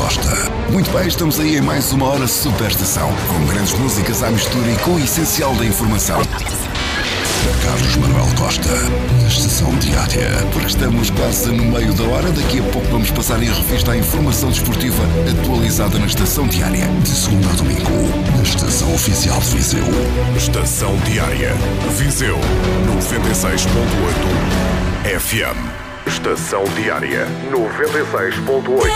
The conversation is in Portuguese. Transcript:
Costa. Muito bem, estamos aí em mais uma hora Super Estação, com grandes músicas à mistura e com o essencial da informação. Carlos Manuel Costa, na Estação Diária. Porque estamos quase no meio da hora, daqui a pouco vamos passar em revista a informação desportiva atualizada na Estação Diária. De segunda a domingo, na Estação Oficial de Viseu. Estação Diária, Viseu, 96.8 FM. Estação Diária, 96.8